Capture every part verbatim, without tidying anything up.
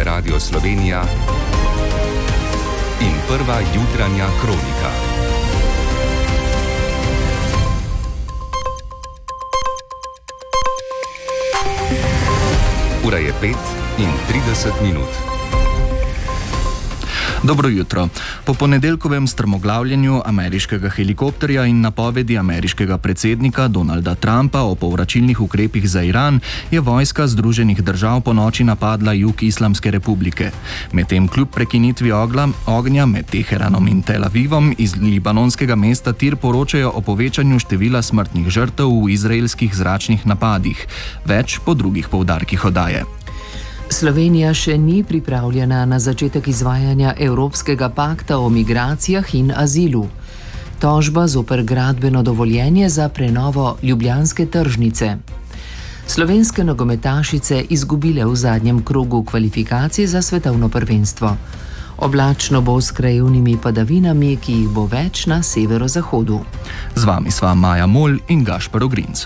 Radio Slovenija in prva jutranja kronika. Ura je pet in trideset minut. Dobro jutro. Po ponedeljkovem strmoglavljenju ameriškega helikopterja in napovedi ameriškega predsednika Donalda Trumpa o povračilnih ukrepih za Iran je vojska Združenih držav ponoči napadla jug Islamske republike. Medtem kljub prekinitvi ognja med Teheranom in Tel Avivom iz libanonskega mesta Tir poročajo o povečanju števila smrtnih žrtev v izraelskih zračnih napadih. Več po drugih poudarkih oddaje. Slovenija še ni pripravljena na začetek izvajanja Evropskega pakta o migracijah in azilu. Tožba zoper gradbeno dovoljenje za prenovo ljubljanske tržnice. Slovenske nogometašice izgubile v zadnjem krogu kvalifikacij za svetovno prvenstvo. Oblačno bo s krajevnimi padavinami, ki jih bo več na severozahodu. Z vami sva Maja Mol in Gašper Ogrinc.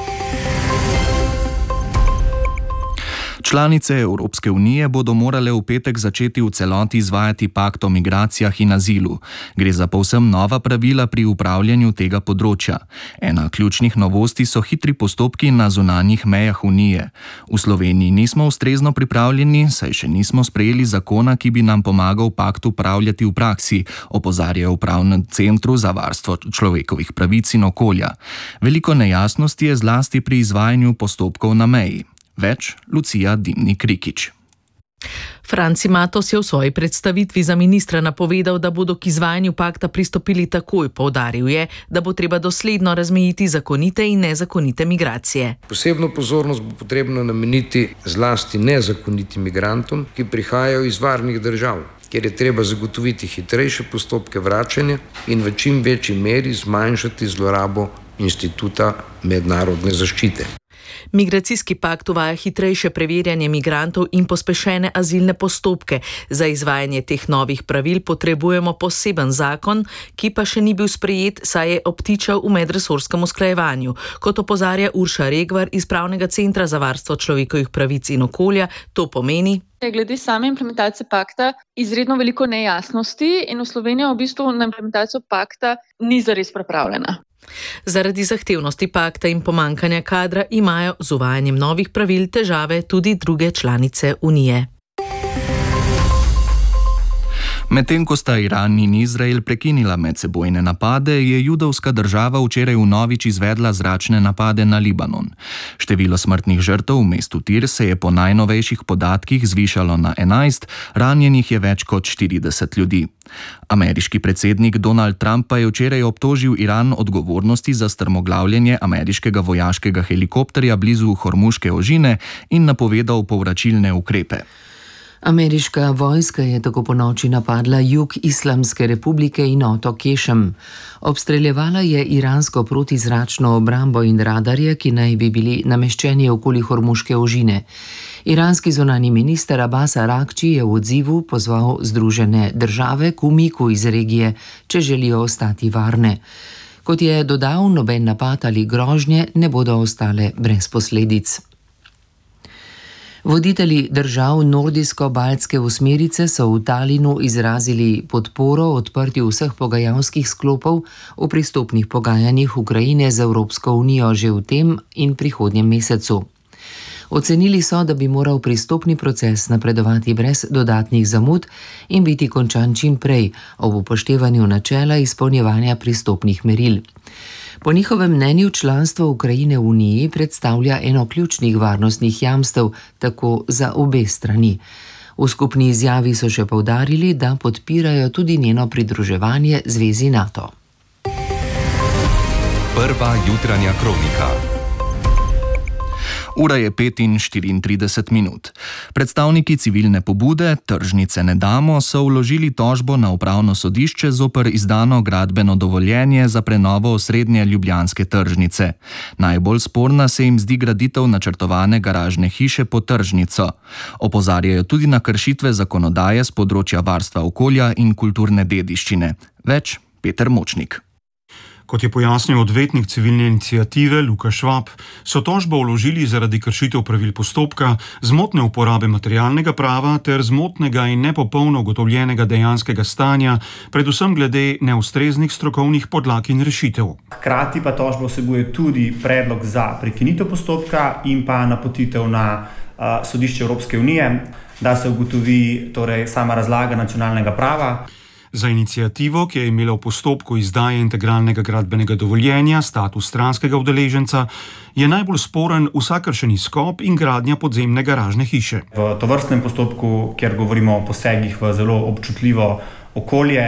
Članice Evropske unije bodo morale v petek začeti v celoti izvajati pakt o migracijah in azilu. Gre za povsem nova pravila pri upravljanju tega področja. Ena ključnih novosti so hitri postopki na zunanjih mejah unije. V Sloveniji nismo ustrezno pripravljeni, saj še nismo sprejeli zakona, ki bi nam pomagal pakt upravljati v praksi, opozarjajo v Upravnem centru za varstvo človekovih pravic in okolja. Veliko nejasnosti je zlasti pri izvajanju postopkov na meji. Več Lucija Dimnik-Rikić. Franci Matos je v svoji predstavitvi za ministra napovedal, da bodo k izvajanju pakta pristopili takoj. Poudaril je, da bo treba dosledno razmejiti zakonite in nezakonite migracije. Posebno pozornost bo potrebno nameniti zlasti nezakonitim migrantom, ki prihajajo iz varnih držav, kjer je treba zagotoviti hitrejše postopke vračanja in v čim večji meri zmanjšati zlorabo instituta mednarodne zaščite. Migracijski pakt uvaja hitrejše preverjanje migrantov in pospešene azilne postopke. Za izvajanje teh novih pravil potrebujemo poseben zakon, ki pa še ni bil sprejet, saj je obtičal v medresorskem usklajevanju. Kot opozarja Urša Regvar iz Pravnega centra za varstvo človekovih pravic in okolja, to pomeni: Glede same implementacije pakta izredno veliko nejasnosti in v Sloveniji v bistvu na implementacijo pakta ni zares pripravljena. Zaradi zahtevnosti pakta in pomankanja kadra imajo z uvajanjem novih pravil težave tudi druge članice Unije. Medtem ko sta Iran in Izrael prekinila medsebojne napade, je judovska država včeraj vnovič izvedla zračne napade na Libanon. Število smrtnih žrtev v mestu Tir se je po najnovejših podatkih zvišalo na enajst, ranjenih je več kot štirideset ljudi. Ameriški predsednik Donald Trump pa je včeraj obtožil Iran odgovornosti za strmoglavljenje ameriškega vojaškega helikopterja blizu Hormuške ožine in napovedal povračilne ukrepe. Ameriška vojska je tako ponoči napadla jug Islamske republike in otok Kešem. Obstreljevala je iransko protizračno obrambo in radarje, ki naj bi bili nameščeni okoli Hormuške ožine. Iranski zunanji minister Abbas Arakči je v odzivu pozval Združene države k umiku iz regije, če želijo ostati varne. Kot je dodal, noben napad ali grožnje ne bodo ostale brez posledic. Voditelji držav nordijsko-baltske osmerice so v Talinu izrazili podporo odprtju vseh pogajalskih sklopov v pristopnih pogajanjih Ukrajine z Evropsko unijo že v tem in prihodnjem mesecu. Ocenili so, da bi moral pristopni proces napredovati brez dodatnih zamud in biti končan čim prej, ob upoštevanju načela izpolnjevanja pristopnih meril. Po njihovem mnenju članstvo Ukrajine v Uniji predstavlja eno ključnih varnostnih jamstev tako za obe strani. V skupni izjavi so še poudarili, da podpirajo tudi njeno pridruževanje zvezi NATO. Prva jutranja kronika. Ura je pet in štiriintrideset minut. Predstavniki civilne pobude Tržnice ne damo so vložili tožbo na upravno sodišče zoper izdano gradbeno dovoljenje za prenovo osrednje ljubljanske tržnice. Najbolj sporna se jim zdi graditev načrtovane garažne hiše pod tržnico. Opozarjajo tudi na kršitve zakonodaje z področja varstva okolja in kulturne dediščine. Več Peter Močnik. Kot je pojasnil odvetnik civilne iniciative Luka Švab, so tožbo vložili zaradi kršitev pravil postopka, zmotne uporabe materialnega prava ter zmotnega in nepopolno ugotovljenega dejanskega stanja, predvsem glede neustreznih strokovnih podlag in rešitev. Hkrati pa tožba vsebuje tudi predlog za prekinitev postopka in pa napotitev na uh, sodišče Evropske unije, da se ugotovi torej sama razlaga nacionalnega prava. Za iniciativo, ki je imela v postopku izdaje integralnega gradbenega dovoljenja status stranskega udeleženca, je najbolj sporen vsakršen izkop in gradnja podzemne garažne hiše. V tovrstnem postopku, kjer govorimo o posegih v zelo občutljivo okolje,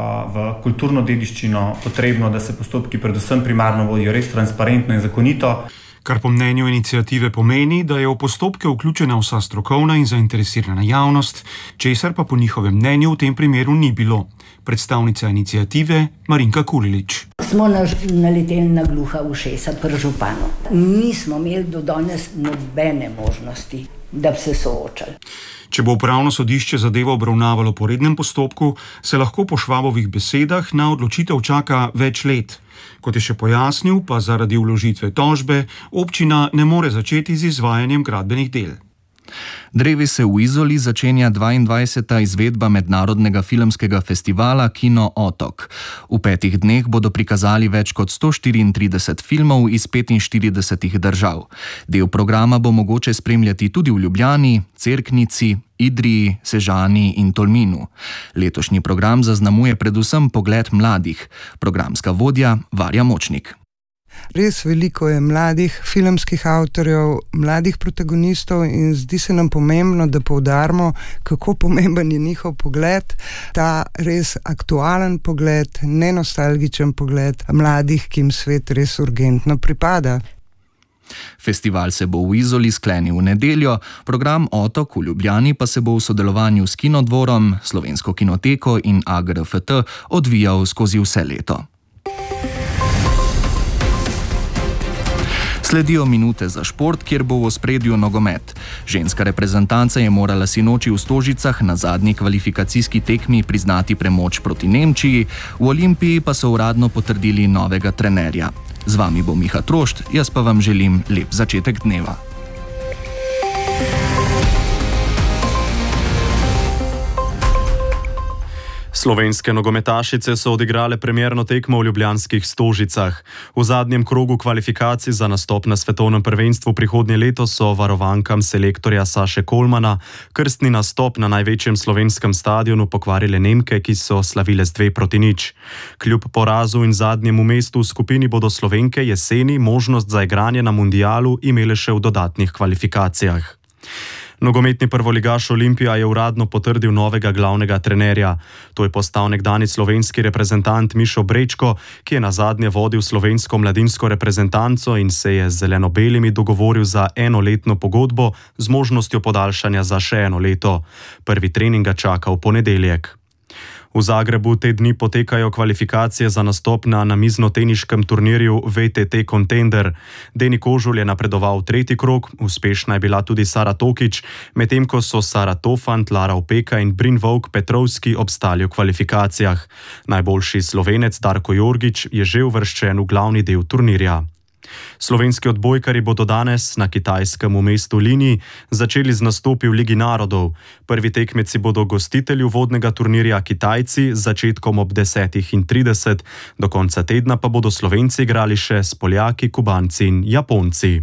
v kulturno dediščino, potrebno, da se postopki predvsem primarno vodijo res transparentno in zakonito. Kar po mnenju iniciative pomeni, da je v postopke vključena vsa strokovna in zainteresirana javnost, česar pa po njihovem mnenju v tem primeru ni bilo. Predstavnica iniciative Marinka Kulilič. Smo naleteli na gluha ušesa pri županu. Nismo imeli do danes nobene možnosti, da bi se soočali. Če bo upravno sodišče zadevo obravnavalo po rednem postopku, se lahko po Švabovih besedah na odločitev čaka več let. Kot je še pojasnil, pa zaradi vložitve tožbe občina ne more začeti z izvajanjem gradbenih del. Drevi se v Izoli začenja dvaindvajseta izvedba mednarodnega filmskega festivala Kino Otok. V petih dneh bodo prikazali več kot sto štiriintrideset filmov iz petinštiridesetih držav. Del programa bo mogoče spremljati tudi v Ljubljani, Cerknici, Idriji, Sežani in Tolminu. Letošnji program zaznamuje predvsem pogled mladih. Programska vodja Varja Močnik. Res veliko je mladih filmskih avtorjev, mladih protagonistov in zdi se nam pomembno, da poudarimo, kako pomemben je njihov pogled, ta res aktualen pogled, nenostalgičen pogled mladih, ki jim svet res urgentno pripada. Festival se bo v Izoli sklenil v nedeljo, program Otok v Ljubljani pa se bo v sodelovanju s Kinodvorom, Slovensko kinoteko in A G R F T odvijal skozi vse leto. Sledijo minute za šport, kjer bo v ospredju nogomet. Ženska reprezentanca je morala sinoči v Stožicah na zadnji kvalifikacijski tekmi priznati premoč proti Nemčiji, v Olimpiji pa so uradno potrdili novega trenerja. Z vami bo Miha Trošt, jaz pa vam želim lep začetek dneva. Slovenske nogometašice so odigrale premierno tekmo v ljubljanskih Stožicah. V zadnjem krogu kvalifikacij za nastop na svetovnem prvenstvu prihodnje leto so varovankam selektorja Saše Kolmana krstni nastop na največjem slovenskem stadionu pokvarile Nemke, ki so slavile z dve proti nič. Kljub porazu in zadnjemu mestu v skupini bodo Slovenke jeseni možnost za igranje na mundialu imele še v dodatnih kvalifikacijah. Nogometni prvoligaš Olimpija je uradno potrdil novega glavnega trenerja. To je postal nekdanji slovenski reprezentant Mišo Brečko, ki je nazadnje vodil slovensko mladinsko reprezentanco in se je z zeleno-belimi dogovoril za enoletno pogodbo z možnostjo podaljšanja za še eno leto. Prvi trening ga čaka v ponedeljek. V Zagrebu te dni potekajo kvalifikacije za nastop na namiznoteniškem turnirju V T T Contender. Deni Kožul je napredoval v tretji krog, uspešna je bila tudi Sara Tokič, medtem ko so Sara Tofant, Lara Opeka in Brin Vovk Petrovski obstali v kvalifikacijah. Najboljši Slovenec Darko Jorgič je že uvrščen v glavni del turnirja. Slovenski odbojkarji bodo danes na kitajskem v mestu Linji začeli z nastopi v Ligi narodov. Prvi tekmeci bodo gostitelji vodnega turnirja Kitajci z začetkom ob desetih trideset, do konca tedna pa bodo Slovenci igrali še s Poljaki, Kubanci in Japonci.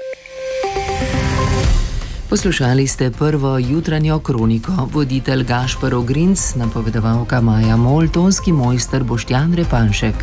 Poslušali ste prvo jutranjo kroniko, voditelj Gašper Ogrinc, napovedovalka Maja Mol, tonski mojster Boštjan Repanšek.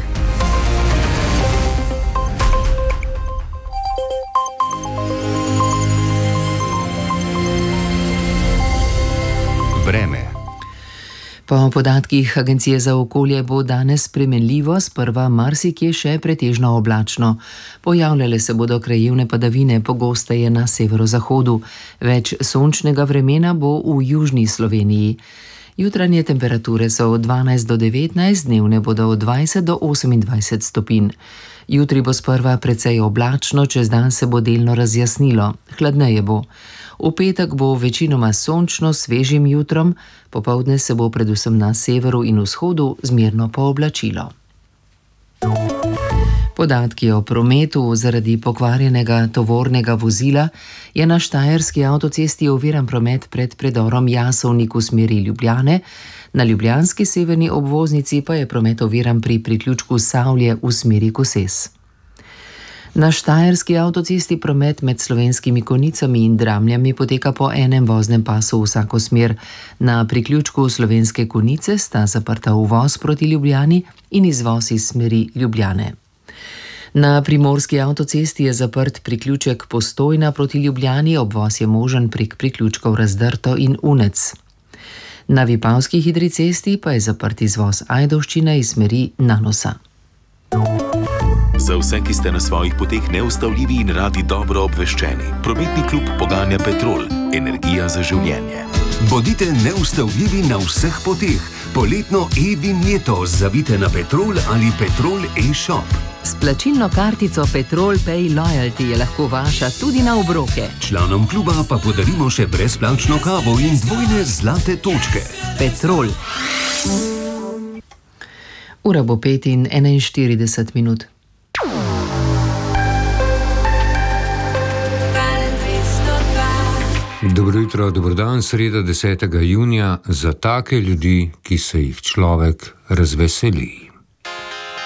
Vreme. Po podatkih Agencije za okolje bo danes spremenljivo, sprva marsikje še pretežno oblačno. Pojavljale se bodo krajevne padavine, pogosteje na severozahodu. Več sončnega vremena bo v južni Sloveniji. Jutranje temperature so od dvanajst do devetnajst, dnevne bodo od dvajset do osemindvajset stopinj. Jutri bo sprva precej oblačno, čez dan se bo delno razjasnilo. Hladneje bo. V petek bo večinoma sončno, svežim jutrom, popoldne se bo predvsem na severu in vzhodu zmerno pooblačilo. Podatki o prometu zaradi pokvarjenega tovornega vozila je na štajerski avtocesti oviran promet pred predorom Jasovnik v smeri Ljubljane, na ljubljanski severni obvoznici pa je promet oviran pri priključku Savlje v smeri Koses. Na štajerski avtocesti promet med Slovenskimi Konjicami in Dramljami poteka po enem voznem pasu v vsako smer. Na priključku Slovenske Konjice sta zaprta uvoz proti Ljubljani in izvoz iz smeri Ljubljane. Na primorski avtocesti je zaprt priključek Postojna proti Ljubljani, obvoz je možen prek priključkov Razdrto in Unec. Na Vipavski hitri cesti pa je zaprt izvoz Ajdovščine iz smeri Nanosa. Za vse, ki ste na svojih poteh neustavljivi in radi dobro obveščeni, prometni klub poganja Petrol, energija za življenje. Bodite neustavljivi na vseh poteh. Poletno e-vinjeto zavite na Petrol ali Petrol e-shop. S plačilno kartico Petrol Pay Loyalty je lahko vaša tudi na obroke. Članom kluba pa podarimo še brezplačno kavo in dvojne zlate točke. Petrol. Ura bo pet in enainštirideset minut. Dobro jutro, dobro dan, sreda desetega junija za take ljudi, ki se jih človek razveseli.